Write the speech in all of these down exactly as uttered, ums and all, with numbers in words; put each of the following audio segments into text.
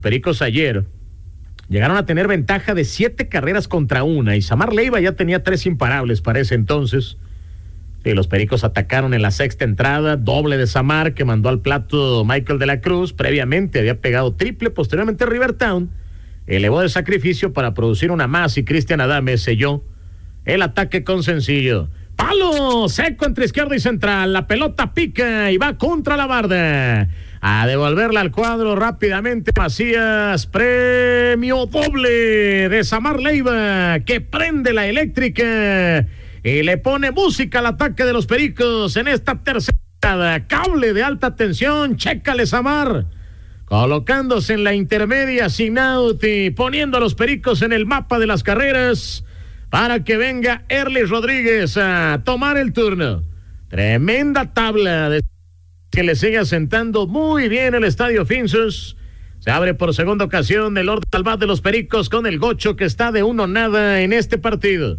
Pericos ayer llegaron a tener ventaja de siete carreras contra una y Samar Leiva ya tenía tres imparables para ese entonces. Sí, los Pericos atacaron en la sexta entrada, doble de Samar que mandó al plato Michael de la Cruz. Previamente había pegado triple, posteriormente Rivertown elevó de sacrificio para producir una más y Cristian Adames selló el ataque con sencillo. Palo seco entre izquierda y central, la pelota pica y va contra la barda. A devolverla al cuadro rápidamente Macías, premio doble de Samar Leiva, que prende la eléctrica y le pone música al ataque de los Pericos en esta tercera. Cable de alta tensión, chécale Samar, colocándose en la intermedia sin out y poniendo a los Pericos en el mapa de las carreras para que venga Erlis Rodríguez a tomar el turno. Tremenda tabla de que le sigue asentando muy bien el Estadio Finsus. Se abre por segunda ocasión el orden al bat de los Pericos con el gocho que está de uno nada en este partido.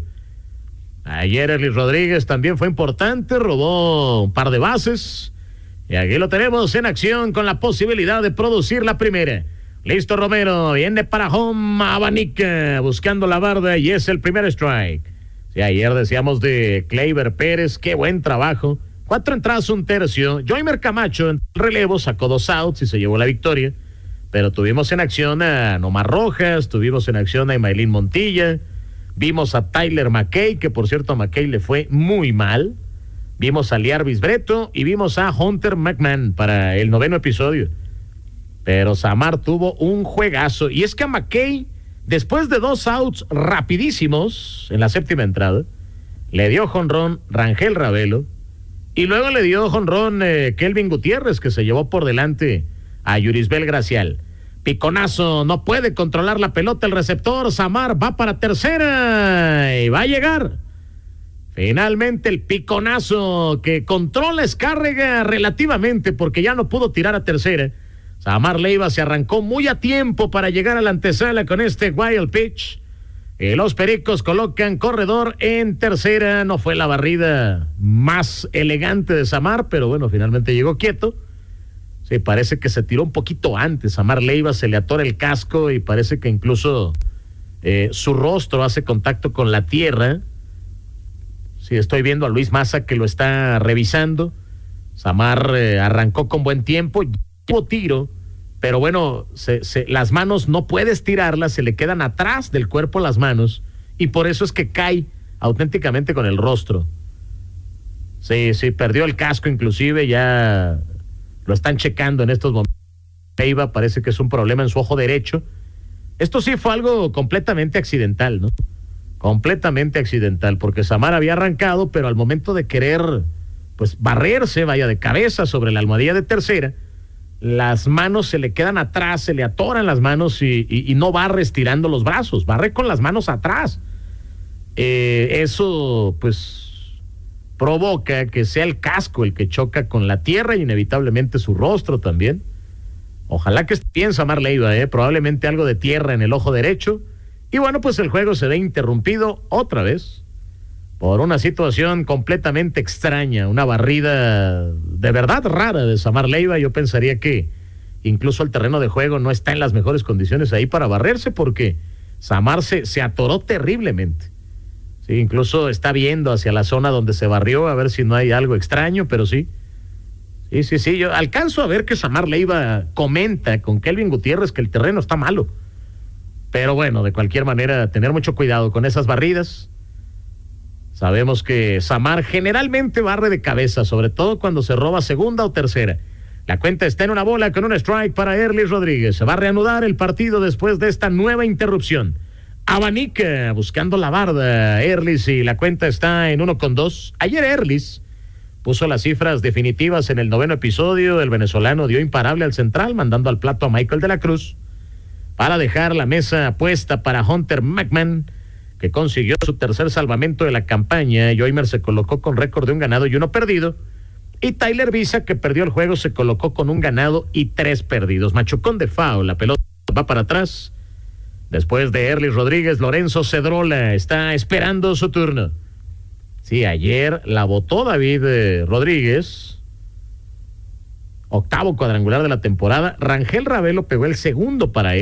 Ayer Erlis Rodríguez también fue importante, robó un par de bases y aquí lo tenemos en acción con la posibilidad de producir la primera. Listo Romero, viene para home, abanica, buscando la barda y es el primer strike. Sí, ayer decíamos de Gleyber Pérez, qué buen trabajo. Cuatro entradas, un tercio. Joymer Camacho en relevo sacó dos outs y se llevó la victoria. Pero tuvimos en acción a Nomar Rojas, tuvimos en acción a Imailín Montilla, vimos a Tyler McKay, que por cierto a McKay le fue muy mal. Vimos a Liarvis Breto y vimos a Hunter McMahon para el noveno episodio. Pero Samar tuvo un juegazo. Y es que a McKay, después de dos outs rapidísimos en la séptima entrada, le dio jonrón Rangel Ravelo. Y luego le dio jonrón eh, Kelvin Gutiérrez, que se llevó por delante a Yurisbel Gracial. Piconazo, no puede controlar la pelota el receptor. Samar va para tercera y va a llegar. Finalmente el piconazo que controla Escárrega relativamente porque ya no pudo tirar a tercera. Samar Leiva se arrancó muy a tiempo para llegar a la antesala con este wild pitch. Y los Pericos colocan corredor en tercera. No fue la barrida más elegante de Samar, pero bueno, finalmente llegó quieto. Sí, parece que se tiró un poquito antes. Samar Leiva se le atora el casco y parece que incluso eh, su rostro hace contacto con la tierra. Sí, estoy viendo a Luis Maza que lo está revisando. Samar eh, arrancó con buen tiempo, tuvo tiro. Pero bueno, se, se, las manos no puedes tirarlas, se le quedan atrás del cuerpo las manos y por eso es que cae auténticamente con el rostro. Sí, sí, perdió el casco inclusive, ya lo están checando en estos momentos. Leiva parece que es un problema en su ojo derecho. Esto sí fue algo completamente accidental, ¿no? Completamente accidental, porque Samar había arrancado, pero al momento de querer, pues, barrerse, vaya de cabeza sobre la almohadilla de tercera, las manos se le quedan atrás, se le atoran las manos y, y, y no barre estirando los brazos, barre con las manos atrás. Eh, eso, pues, provoca que sea el casco el que choca con la tierra y inevitablemente su rostro también. Ojalá que esté bien Samar Leiva, eh, probablemente algo de tierra en el ojo derecho. Y bueno, pues el juego se ve interrumpido otra vez por una situación completamente extraña, una barrida de verdad rara de Samar Leiva. Yo pensaría que incluso el terreno de juego no está en las mejores condiciones ahí para barrerse porque Samar se, se atoró terriblemente. Sí, incluso está viendo hacia la zona donde se barrió a ver si no hay algo extraño, pero sí. Sí, sí, sí, yo alcanzo a ver que Samar Leiva comenta con Kelvin Gutiérrez que el terreno está malo. Pero bueno, de cualquier manera, tener mucho cuidado con esas barridas. Sabemos que Samar generalmente barre de cabeza, sobre todo cuando se roba segunda o tercera. La cuenta está en una bola con un strike para Erlis Rodríguez. Se va a reanudar el partido después de esta nueva interrupción. Abanica buscando la barda Erlis y la cuenta está en uno con dos. Ayer Erlis puso las cifras definitivas en el noveno episodio. El venezolano dio imparable al central, mandando al plato a Michael de la Cruz para dejar la mesa puesta para Hunter McMahon, que consiguió su tercer salvamento de la campaña. Joymer se colocó con récord de un ganado y uno perdido. Y Tyler Visa, que perdió el juego, se colocó con un ganado y tres perdidos. Machucón de foul, la pelota va para atrás. Después de Erlis Rodríguez, Lorenzo Cedrola está esperando su turno. Sí, ayer la botó David eh, Rodríguez. octavo cuadrangular de la temporada. Rangel Ravelo pegó el segundo para él.